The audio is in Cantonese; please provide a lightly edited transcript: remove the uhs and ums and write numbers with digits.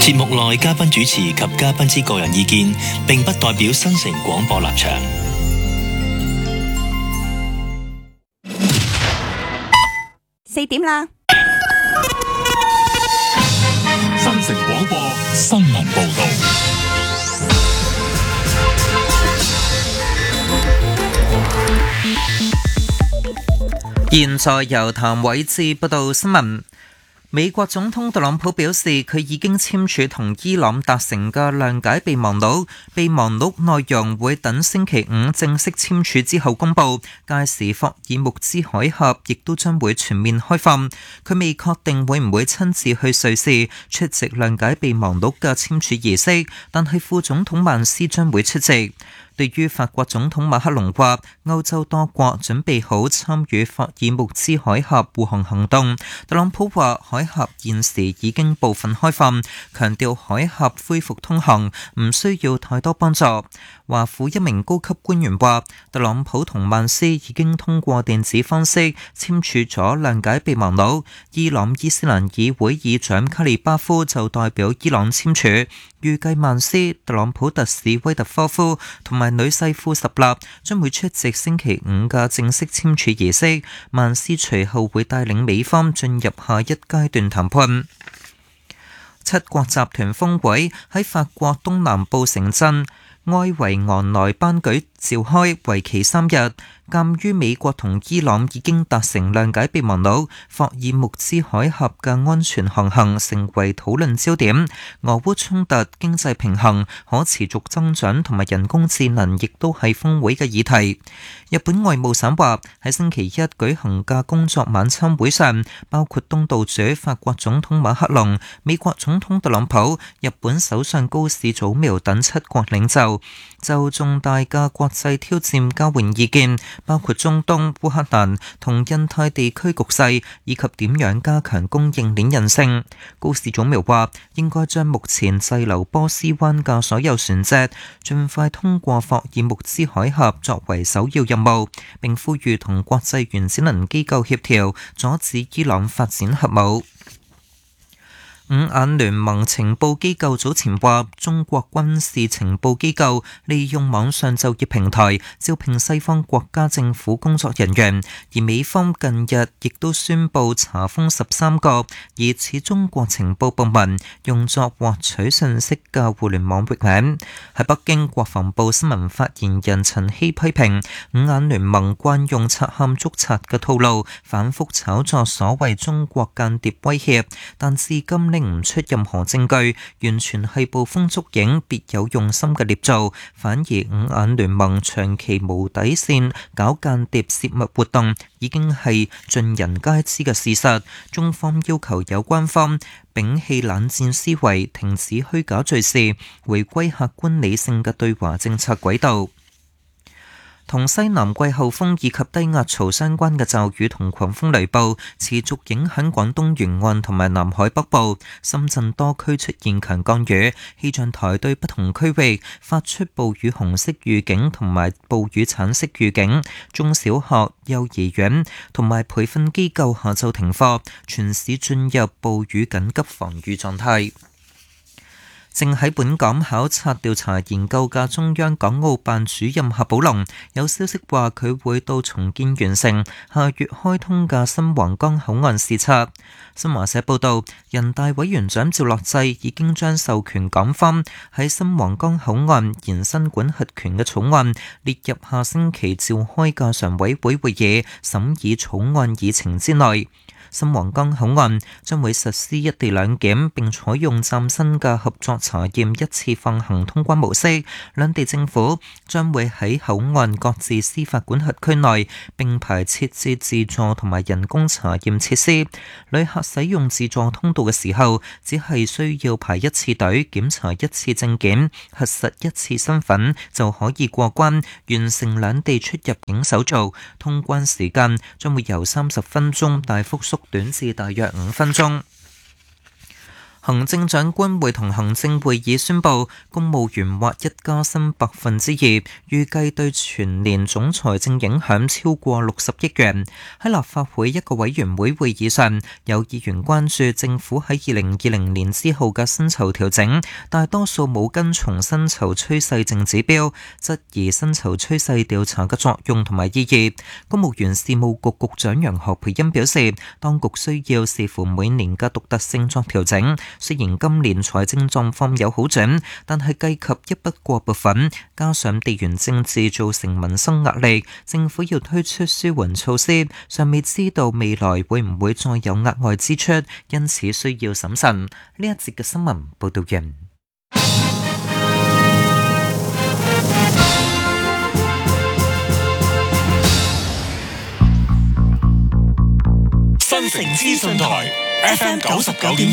節目內嘉賓主持及嘉賓之個人意見，並不代表新城廣播立場。 4點啦！ 新城廣播新聞報道。 現在由譚偉智報道新聞。美國總統特朗普表示，佢已經簽署同伊朗達成嘅諒解備忘錄，備忘錄內容會等星期五正式簽署之後公佈，屆時霍爾木茲海峽亦都將會全面開放。佢未確定會唔會親自去瑞士出席諒解備忘錄嘅簽署儀式，但係副總統曼斯將會出席。對於法國總統馬克龍話，歐洲多國準備好參與霍爾木茲海峽護航行動，特朗普話海峽現時已經部分開放，強調海峽恢復通航唔需要太多幫助。華府一名高級官員話，特朗普同曼斯已經通過電子方式簽署咗諒解備忘錄，伊朗伊斯蘭議會議長卡利巴夫就代表伊朗簽署，預計曼斯、特朗普特使威特科夫同埋女婿庫什納將會出席星期五嘅正式簽署儀式，曼斯隨後會帶領美方進入下一階段談判。七國集團峰會喺法國東南部城鎮埃維昂內班舉召開，為期3日。鑑於美國同伊朗已經達成諒解備忘錄，霍爾木茲海峽嘅安全航行成為討論焦點。俄烏衝突、經濟平衡、可持續增長同埋人工智能亦都係峰會嘅議題。日本外務省話喺星期一舉行嘅工作晚餐會上，包括東道主法國總統馬克龍、美國總統特朗普、日本首相高市早苗等7國領袖就重大嘅國際挑戰交換意見，包括中東、烏克蘭同印太地區局勢，以及點樣加強供應鏈韌性。高市早苗話應該將目前滯留波斯灣嘅所有船隻盡快通過霍爾木茲海峽作為首要任務，並呼籲同國際原子能機構協調，阻止伊朗發展核武。五眼聯盟情報機構早前話，中國軍事情報機構利用網上就業平台招聘西方國家政府工作人員，而美方近日亦都宣布查封13個疑似中國情報部門用作獲取信息嘅互聯網域名。喺北京，國防部新聞發言人陳希批評五眼聯盟慣用賊喊捉賊嘅套路，反覆炒作所謂中國間諜威脅，但至今拎唔出任何證據，完全係捕風捉影、別有用心嘅捏造。反而五眼聯盟長期無底線搞間諜泄密活動，已經係盡人皆知嘅事實。中方要求有關方摒棄冷戰思維，停止虛假敘事，回歸客觀理性嘅對華政策軌道。同西南季候風以及低壓槽相關嘅驟雨同狂風雷暴持續影響廣東沿岸同埋南海北部，深圳多區出現強降雨。氣象台對不同區域發出暴雨紅色預警同埋暴雨橙色預警，中小學、幼兒園同埋培訓機構下晝停課，全市進入暴雨緊急防禦狀態。正喺本港考察調查研究嘅中央港澳辦主任夏寶龍，有消息話佢會到重建完成、下月開通嘅新皇崗口岸視察。新華社報道，人大委員長趙樂際已經將授權港方喺新皇崗口岸延伸管轄權嘅草案列入下星期召開嘅常委會會議審議草案議程之內。新皇崗口岸將會實施一地兩檢，並採用嶄新嘅合作查驗一次放行通關模式。兩地政府將會喺口岸各自司法管轄區內並排設置自助同埋人工查驗設施。旅客使用自助通道嘅時候，只係需要排一次隊，檢查一次證件，核實一次身份就可以過關，完成兩地出入境手續。通關時間將會由30分鐘大幅縮短至大約5分鐘。 行政長官會同行政會議宣布，公務員劃一加薪2%，預計對全年總財政影響超過60億元。喺立法會一個委員會會議上，有議員關注政府喺2020年之後嘅薪酬調整，大多數冇跟從薪酬趨勢淨指標，質疑薪酬趨勢調查嘅作用同埋意義。公務員事務局局長楊何蓓茵表示，當局需要視乎每年嘅獨特性作調整。雖然今年財政狀況有好轉，但係計及一筆過撥款，加上地緣政治造成民生壓力，政府要推出舒緩措施，尚未知道未來會唔會再有額外支出，因此需要審慎。呢一節嘅新聞報道完。 新城資訊台 FM 99.9